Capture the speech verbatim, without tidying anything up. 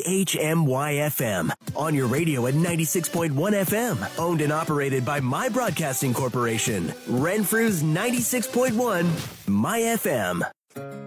H M Y F M. On your radio at ninety-six point one F M. Owned and operated by My Broadcasting Corporation. Renfrew's ninety-six point one My F M.